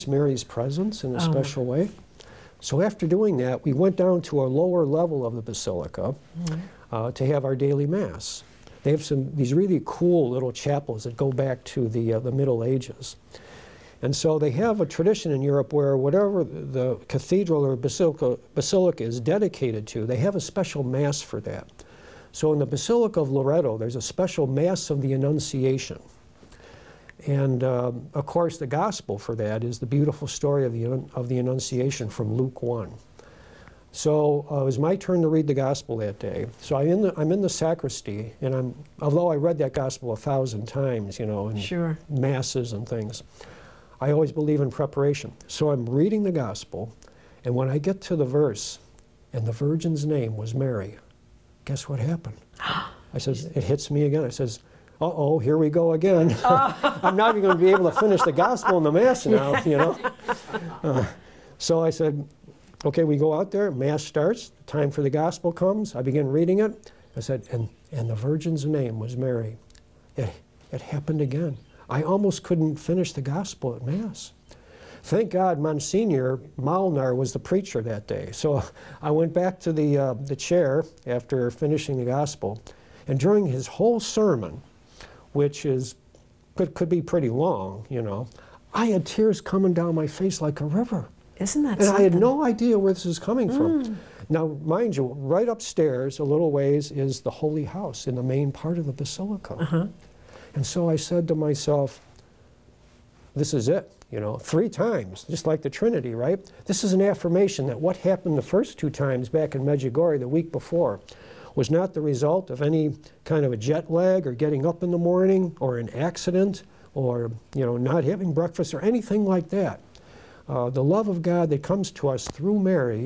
Mary's presence in a special way. So after doing that, we went down to a lower level of the basilica to have our daily Mass. They have these really cool little chapels that go back to the Middle Ages. And so they have a tradition in Europe where whatever the cathedral or basilica is dedicated to, they have a special Mass for that. So in the Basilica of Loreto, there's a special Mass of the Annunciation. And of course, the gospel for that is the beautiful story of the Annunciation from Luke 1. So it was my turn to read the gospel that day. So I'm in the sacristy, and although I read that gospel 1,000 times, you know, in masses and things, I always believe in preparation. So I'm reading the gospel, and when I get to the verse, and the Virgin's name was Mary, guess what happened? I says, it hits me again. I says, uh-oh, here we go again. I'm not even going to be able to finish the gospel in the Mass now, you know. So I said, okay, we go out there, Mass starts, time for the gospel comes, I begin reading it. I said, and the Virgin's name was Mary. It happened again. I almost couldn't finish the gospel at Mass. Thank God Monsignor Molnar was the preacher that day. So I went back to the chair after finishing the gospel, and during his whole sermon, which could be pretty long, you know, I had tears coming down my face like a river. Isn't that and something? I had no idea where this is coming from. Now, mind you, right upstairs, a little ways, is the Holy House in the main part of the basilica. And so I said to myself, this is it, you know, 3 times, just like the Trinity, right? This is an affirmation that what happened the first 2 times back in Medjugorje the week before was not the result of any kind of a jet lag or getting up in the morning or an accident or, you know, not having breakfast or anything like that. The love of God that comes to us through Mary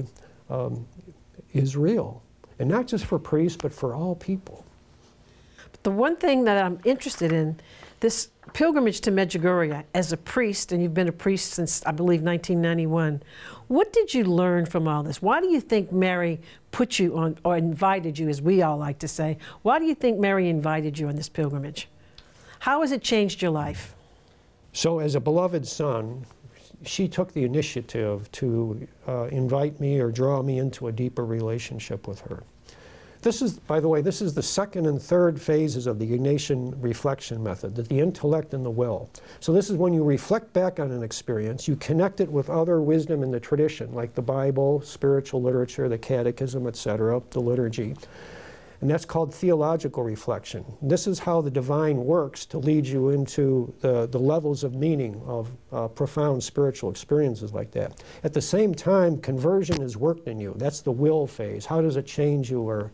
is real, and not just for priests, but for all people. But the one thing that I'm interested in, this pilgrimage to Medjugorje as a priest, and you've been a priest since, I believe, 1991. What did you learn from all this? Why do you think Mary put you on, or invited you, as we all like to say, why do you think Mary invited you on this pilgrimage? How has it changed your life? So as a beloved son, she took the initiative to invite me or draw me into a deeper relationship with her. This is, by the way, this is the 2nd and 3rd phases of the Ignatian reflection method, the intellect and the will. So this is when you reflect back on an experience, you connect it with other wisdom in the tradition, like the Bible, spiritual literature, the catechism, etc., the liturgy. And that's called theological reflection. This is how the divine works to lead you into the levels of meaning of profound spiritual experiences like that. At the same time, conversion is worked in you. That's the will phase. How does it change you or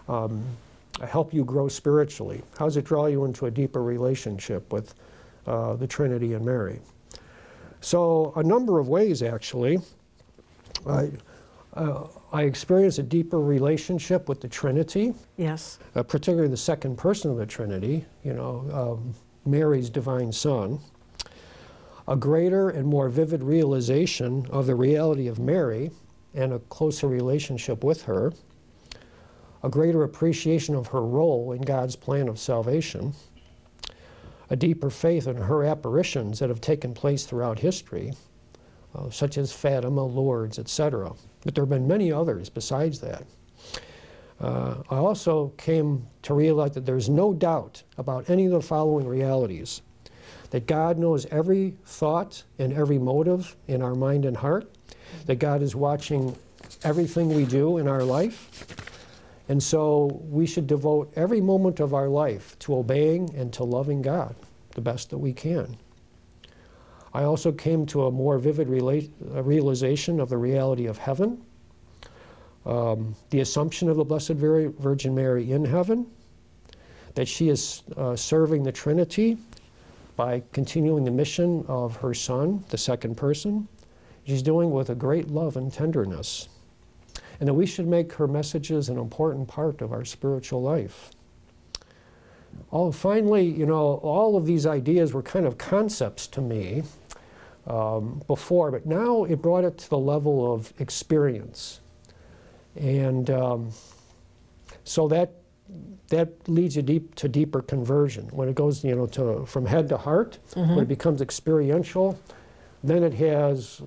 help you grow spiritually? How does it draw you into a deeper relationship with the Trinity and Mary? So a number of ways, actually. I experienced a deeper relationship with the Trinity. Yes. Particularly the 2nd person of the Trinity, you know, Mary's divine Son. A greater and more vivid realization of the reality of Mary and a closer relationship with her. A greater appreciation of her role in God's plan of salvation. A deeper faith in her apparitions that have taken place throughout history, such as Fatima, Lourdes, etc. But there have been many others besides that. I also came to realize that there's no doubt about any of the following realities. That God knows every thought and every motive in our mind and heart. That God is watching everything we do in our life. And so we should devote every moment of our life to obeying and to loving God the best that we can. I also came to a more vivid realization of the reality of heaven, the assumption of the Blessed Virgin Mary in heaven, that she is serving the Trinity by continuing the mission of her Son, the 2nd person. She's doing with a great love and tenderness, and that we should make her messages an important part of our spiritual life. Finally, you know, all of these ideas were kind of concepts to me before, but now it brought it to the level of experience. And so that leads you to deeper conversion. When it goes, you know, from head to heart, when it becomes experiential, Then it has